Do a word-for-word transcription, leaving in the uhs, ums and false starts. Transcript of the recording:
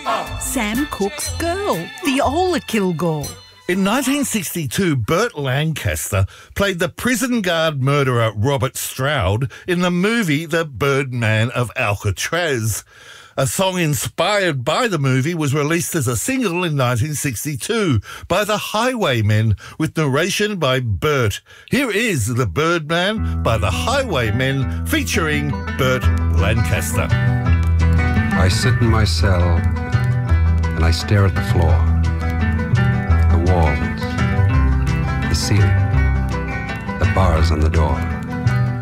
Sam Cooke's Girl, Viola Kilgore. In nineteen sixty-two, Burt Lancaster played the prison guard murderer Robert Stroud in the movie The Birdman of Alcatraz. A song inspired by the movie was released as a single in nineteen sixty-two by the Highwaymen with narration by Burt. Here is The Birdman by the Highwaymen featuring Burt Lancaster. I sit in my cell and I stare at the floor, the walls, the ceiling, the bars on the door.